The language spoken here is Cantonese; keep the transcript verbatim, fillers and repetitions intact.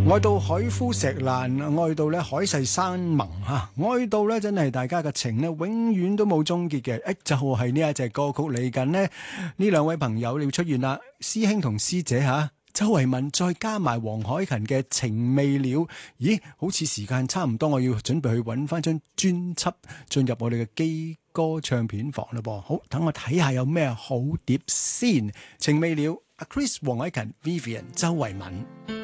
愛到海枯石爛，愛到咧海誓山盟吓，愛到咧真係大家嘅情咧永遠都冇終結嘅。誒，就係呢一隻歌曲嚟緊呢，呢兩位朋友要出現啦，師兄同師姐吓，周慧敏再加埋黃凱芹嘅情未了。咦，好似時間差唔多，我要準備去揾翻張專輯進入我哋嘅基歌唱片房啦噃。好，等我睇下有咩好碟先。情未了，阿 Chris、黃凱芹、Vivian、周慧敏。